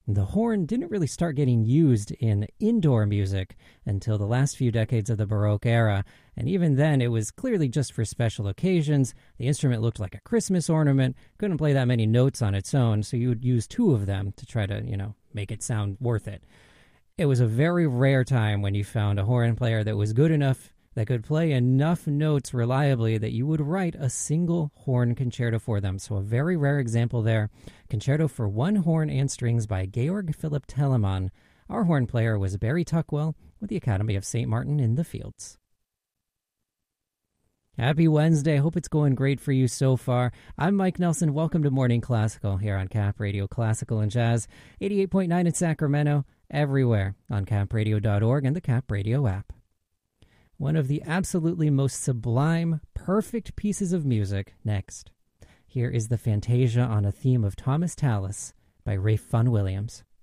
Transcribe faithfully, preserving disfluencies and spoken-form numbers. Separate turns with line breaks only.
The horn didn't really start getting used in indoor music until the last few decades of the Baroque era, and even then it was clearly just for special occasions. The instrument looked like a Christmas ornament, couldn't play that many notes on its own, so you would use two of them to try to, you know, make it sound worth it. It was a very rare time when you found a horn player that was good enough, that could play enough notes reliably that you would write a single horn concerto for them. So a very rare example there. Concerto for one horn and strings by Georg Philipp Telemann. Our horn player was Barry Tuckwell with the Academy of Saint Martin in the Fields. Happy Wednesday. Hope it's going great for you so far. I'm Mike Nelson. Welcome to Morning Classical here on Cap Radio Classical and Jazz. eighty-eight point nine in Sacramento, everywhere on cap radio dot org and the Cap Radio app. One of the absolutely most sublime, perfect pieces of music next. Here is the Fantasia on a theme of Thomas Tallis by Ralph Vaughan Williams.